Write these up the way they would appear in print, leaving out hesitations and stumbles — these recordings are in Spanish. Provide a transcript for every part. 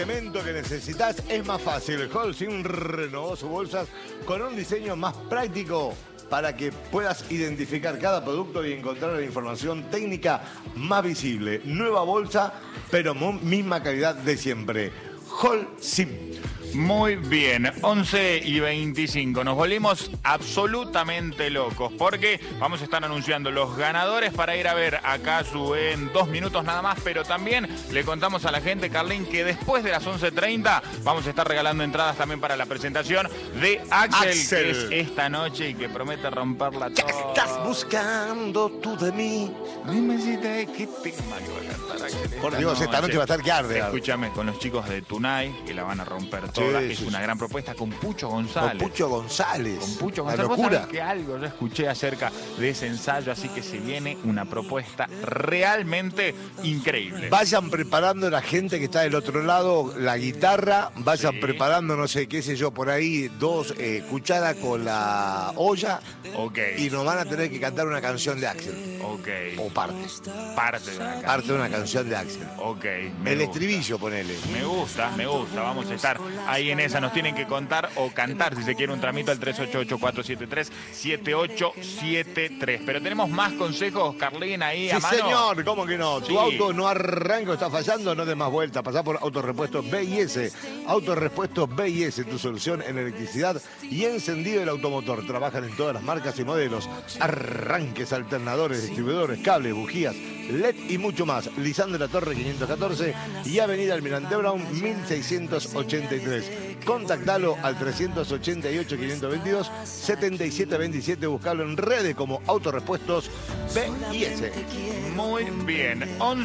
elemento que necesitas es más fácil. Holcim renovó sus bolsas con un diseño más práctico para que puedas identificar cada producto y encontrar la información técnica más visible. Nueva bolsa, pero misma calidad de siempre. Holcim. Muy bien, 11:25. Nos volvimos absolutamente locos porque vamos a estar anunciando los ganadores para ir a ver a Casu en 2 minutos nada más, pero también le contamos a la gente, Carlín, que después de las 11:30 vamos a estar regalando entradas también para la presentación de Axel, que es esta noche y que promete romperla toda. ¿Qué estás buscando tú de mí? Dime si te... ¿Qué tema que va a cantar Axel? Por Dios, esta noche va a estar que arde. Escúchame, con los chicos de Tunay, que la van a romper toda. Es una gran propuesta con Pucho González. Con Pucho González. Con Pucho La González. locura. Vos sabés que algo yo escuché acerca de ese ensayo, así que se viene una propuesta realmente increíble. Vayan preparando la gente que está del otro lado la guitarra, vayan preparando, no sé, qué sé yo, por ahí 2 cucharas con la olla. Ok. Y nos van a tener que cantar una canción de Axel. Ok. O parte. Parte de una canción. Parte de una canción de Axel. Ok. El estribillo, ponele. Me gusta. Vamos a estar ahí en esa. Nos tienen que contar o cantar, si se quiere, un tramito al 388-473-7873. Pero tenemos más consejos, Carlín, ahí a mano. Sí, señor, ¿cómo que no? Sí. Tu auto no arranca, está fallando, no des más vuelta. Pasá por Autorepuestos B&S. Autorepuestos B&S, tu solución en electricidad y encendido del automotor. Trabajan en todas las marcas y modelos. Arranques, alternadores, distribuidores, cables, bujías, LED y mucho más. Lisandro de la Torre 514 y Avenida Almirante Brown 1683. Contactalo al 388-522-7727. Buscalo en redes como Autorepuestos B&S. Muy bien,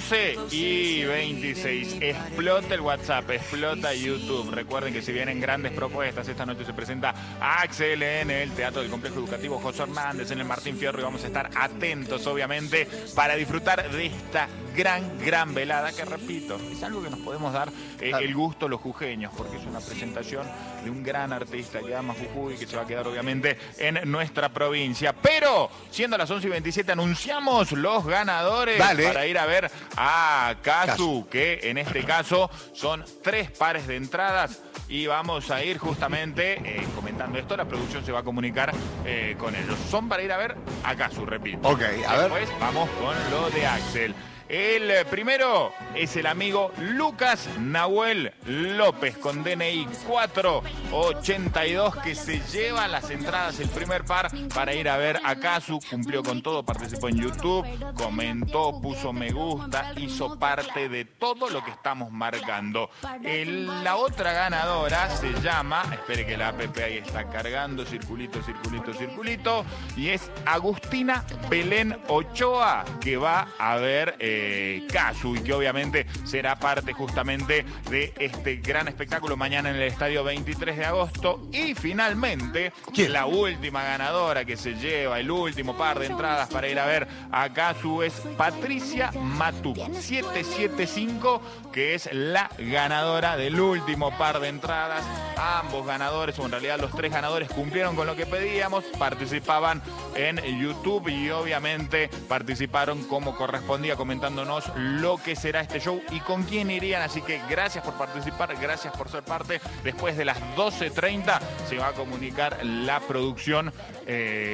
11:26. Explota el WhatsApp, explota YouTube. Recuerden que si vienen grandes propuestas, esta noche se presenta Axel en el Teatro del Complejo Educativo José Hernández, en el Martín Fierro, y vamos a estar atentos, obviamente, para disfrutar de esta gran velada, que repito, es algo que nos podemos dar el gusto los jujeños, porque es una presentación de un gran artista que ama Jujuy, que se va a quedar obviamente en nuestra provincia. Pero, siendo las 11:27, anunciamos los ganadores para ir a ver a Casu, que en este caso son 3 pares de entradas. Y vamos a ir justamente comentando esto. La producción se va a comunicar con ellos. Son para ir a ver a Casu, repito. Ok, a ver. Después vamos con lo de Axel. El primero es el amigo Lucas Nahuel López con DNI 482, que se lleva las entradas, el primer par, para ir a ver a Casu. Cumplió con todo, participó en YouTube, comentó, puso me gusta, hizo parte de todo lo que estamos marcando. La otra ganadora se llama, espere que la app ahí está cargando, circulito, y es Agustina Belén Ochoa, que va a ver Casu, y que obviamente será parte justamente de este gran espectáculo mañana en el estadio 23 de agosto. Y finalmente, la última ganadora que se lleva el último par de entradas para ir a ver a Casu es Patricia Matuc 775, que es la ganadora del último par de entradas. Ambos ganadores, o en realidad los 3 ganadores, cumplieron con lo que pedíamos, participaban en YouTube y obviamente participaron como correspondía, comentándonos lo que será este show y con quién irían. Así que gracias por participar, gracias por ser parte. Después de las 12:30 se va a comunicar la producción